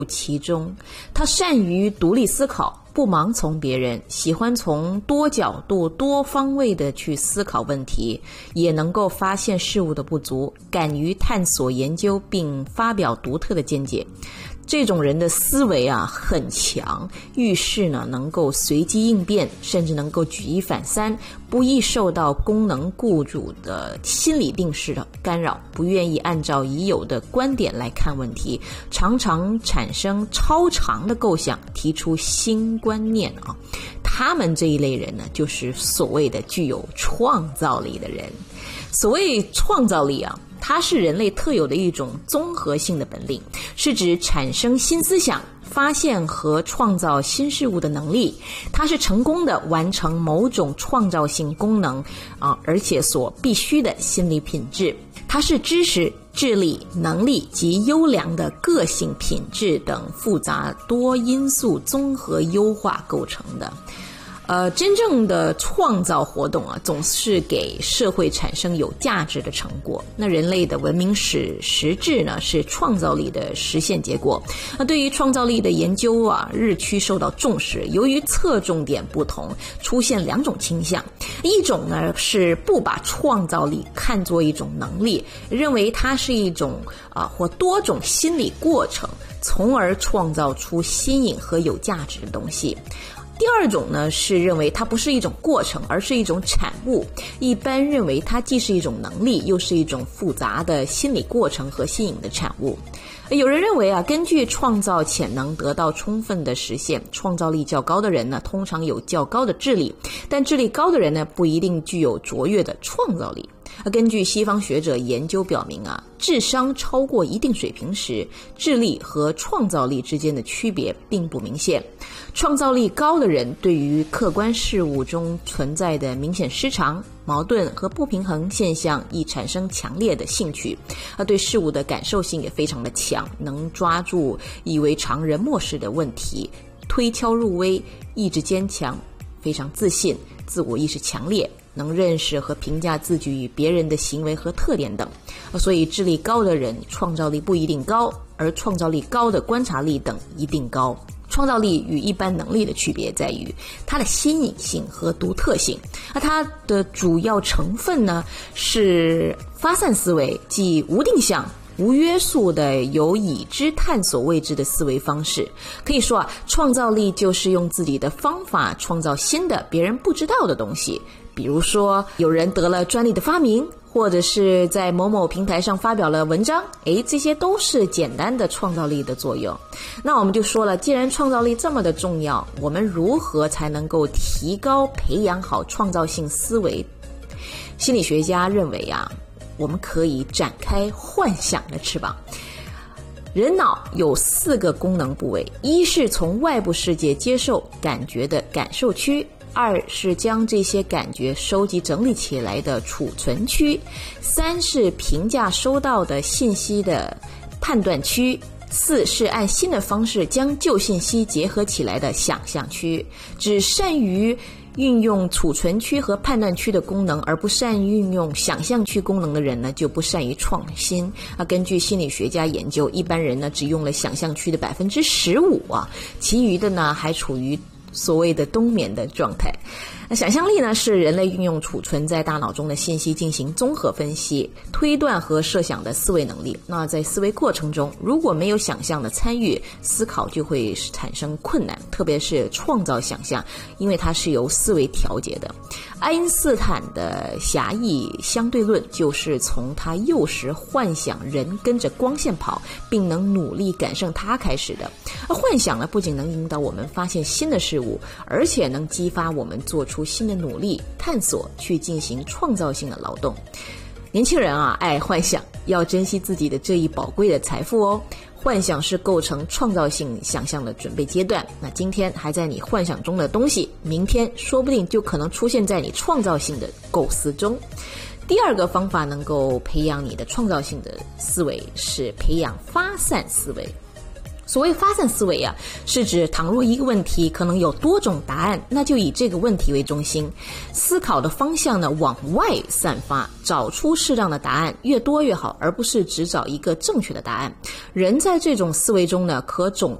其中，他善于独立思考，不盲从别人，喜欢从多角度、多方位的去思考问题，也能够发现事物的不足，敢于探索研究并发表独特的见解。这种人的思维很强，遇事呢能够随机应变，甚至能够举一反三，不易受到功能雇主的心理定势的干扰，不愿意按照已有的观点来看问题，常常产生超常的构想，提出新观念他们这一类人呢，就是所谓的具有创造力的人。所谓创造力它是人类特有的一种综合性的本领，是指产生新思想、发现和创造新事物的能力。它是成功的完成某种创造性功能而且所必须的心理品质。它是知识、智力、能力及优良的个性品质等复杂多因素综合优化构成的。真正的创造活动总是给社会产生有价值的成果。那人类的文明史实质呢，是创造力的实现结果。对于创造力的研究日趋受到重视。由于侧重点不同，出现两种倾向。一种呢是不把创造力看作一种能力，认为它是一种或多种心理过程，从而创造出新颖和有价值的东西。第二种呢是认为它不是一种过程，而是一种产物，一般认为它既是一种能力，又是一种复杂的心理过程和新颖的产物。有人认为根据创造潜能得到充分的实现，创造力较高的人呢，通常有较高的智力，但智力高的人呢，不一定具有卓越的创造力。根据西方学者研究表明智商超过一定水平时，智力和创造力之间的区别并不明显。创造力高的人对于客观事物中存在的明显失常、矛盾和不平衡现象易产生强烈的兴趣，对事物的感受性也非常的强，能抓住以为常人漠视的问题，推敲入微，意志坚强，非常自信，自我意识强烈，能认识和评价自己与别人的行为和特点等。所以智力高的人创造力不一定高，而创造力高的观察力等一定高。创造力与一般能力的区别在于它的新颖性和独特性。它的主要成分呢是发散思维，即无定向、无约束的由已知探索未知的思维方式。可以说创造力就是用自己的方法创造新的别人不知道的东西。比如说有人得了专利的发明，或者是在某某平台上发表了文章，这些都是简单的创造力的作用。那我们就说了，既然创造力这么的重要，我们如何才能够提高培养好创造性思维？心理学家认为我们可以展开幻想的翅膀。人脑有4个功能部位，一是从外部世界接受感觉的感受区，二是将这些感觉收集整理起来的储存区，三是评价收到的信息的判断区，四是按新的方式将旧信息结合起来的想象区。只善于运用储存区和判断区的功能，而不善运用想象区功能的人呢，就不善于创新。根据心理学家研究，一般人呢只用了想象区的15%其余的呢还处于所谓的冬眠的状态。那想象力呢，是人类运用储存在大脑中的信息进行综合分析、推断和设想的思维能力。那在思维过程中，如果没有想象的参与，思考就会产生困难，特别是创造想象，因为它是由思维调节的。爱因斯坦的狭义相对论就是从他幼时幻想人跟着光线跑，并能努力赶上他开始的。幻想呢，不仅能引导我们发现新的事物，而且能激发我们做出新的努力、探索，去进行创造性的劳动。年轻人爱幻想，要珍惜自己的这一宝贵的财富哦。幻想是构成创造性想象的准备阶段。那今天还在你幻想中的东西，明天说不定就可能出现在你创造性的构思中。第二个方法能够培养你的创造性的思维，是培养发散思维。 所谓发散思维啊，是指倘若一个问题可能有多种答案，那就以这个问题为中心，思考的方向呢往外散发，找出适当的答案，越多越好，而不是只找一个正确的答案。人在这种思维中呢，可